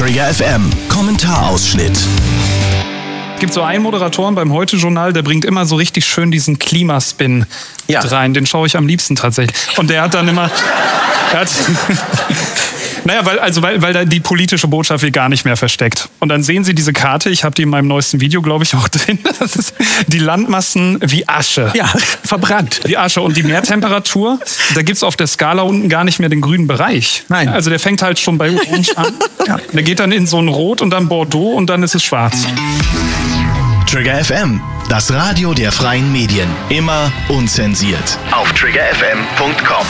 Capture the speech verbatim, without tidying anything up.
Trigger F M Kommentarausschnitt. Es gibt so einen Moderatoren beim Heute-Journal, der bringt immer so richtig schön diesen Klimaspin Ja. rein. Den schaue ich am liebsten tatsächlich. Und der hat dann immer... Er hat, naja, weil, also weil, weil da die politische Botschaft wird gar nicht mehr versteckt. Und dann sehen Sie diese Karte, ich habe die in meinem neuesten Video, glaube ich, auch drin. Das ist die Landmassen wie Asche. Ja, verbrannt. Wie Asche. Und die Meertemperatur, da gibt es auf der Skala unten gar nicht mehr den grünen Bereich. Nein. Also der fängt halt schon bei Orange an. Ja. Der geht dann in so ein Rot und dann Bordeaux und dann ist es schwarz. Trigger F M, das Radio der freien Medien. Immer unzensiert. Auf trigger f m punkt com.